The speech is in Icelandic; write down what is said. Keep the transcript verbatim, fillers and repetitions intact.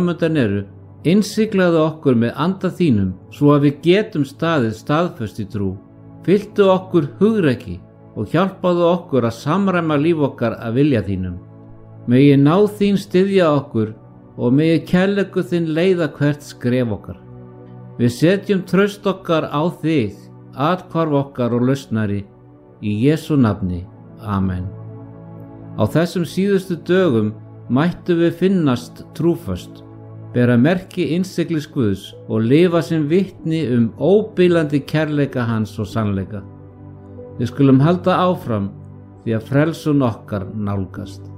framundan eru, innsiglaðu okkur með anda þínum svo að við getum staðið staðföst í trú. Fylltu okkur hugrekki og hjálpaðu okkur að samræma líf okkar að vilja þínum. Megi náð þín styðja okkur og megi kærleikur þinn leiða hvert skref okkar. Við setjum traust okkar á þig, athvarf okkar og lausnari, í Jesú nafni. Amen. Á þessum síðustu dögum mættu við finnast trúföst, bera merki innsiglis Guðs og lifa sem vitni um óbilandi kærleika hans og sannleika. Við skulum halda áfram því að frelsun okkar nálgast.